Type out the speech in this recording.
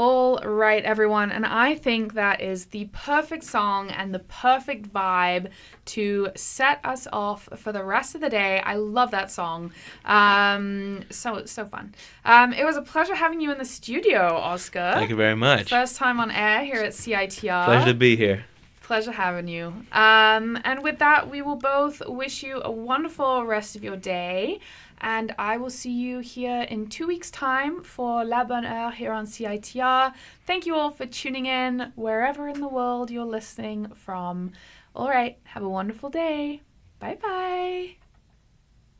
All right, everyone. And I think that is the perfect song and the perfect vibe to set us off for the rest of the day. I love that song. So fun. It was a pleasure having you in the studio, Oscar. Thank you very much. First time on air here at CITR. Pleasure to be here. Pleasure having you. And with that, we will both wish you a wonderful rest of your day. And I will see you here in 2 weeks' time for La Bonne Heure here on CITR. Thank you all for tuning in wherever in the world you're listening from. All right, have a wonderful day. Bye-bye.